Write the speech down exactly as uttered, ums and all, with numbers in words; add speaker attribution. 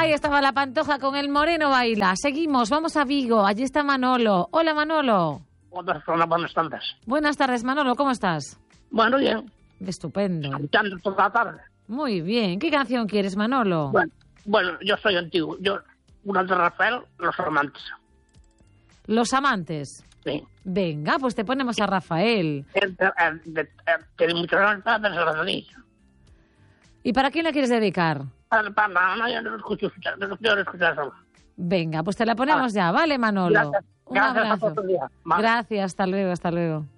Speaker 1: Ahí estaba la Pantoja con el Moreno Baila. Seguimos, vamos a Vigo. Allí está Manolo. Hola, Manolo.
Speaker 2: Buenas, buenas tardes.
Speaker 1: Buenas tardes, Manolo. ¿Cómo estás?
Speaker 2: Bueno, bien.
Speaker 1: Estupendo.
Speaker 2: Escuchando toda la tarde.
Speaker 1: Muy bien. ¿Qué canción quieres, Manolo?
Speaker 2: Bueno, bueno, yo soy antiguo. Yo, una de Rafael, Los Amantes.
Speaker 1: Los Amantes.
Speaker 2: Sí.
Speaker 1: Venga, pues te ponemos a Rafael.
Speaker 2: Tiene muchos años, pero
Speaker 1: ¿Y para quién la quieres dedicar?
Speaker 2: No, yo no lo escucho, no lo quiero escuchar solo.
Speaker 1: Venga, pues te la ponemos ya, ¿vale, Manolo?
Speaker 2: Gracias.
Speaker 1: Un
Speaker 2: Gracias
Speaker 1: abrazo.
Speaker 2: por tu día. Vale.
Speaker 1: Gracias, hasta luego, hasta luego.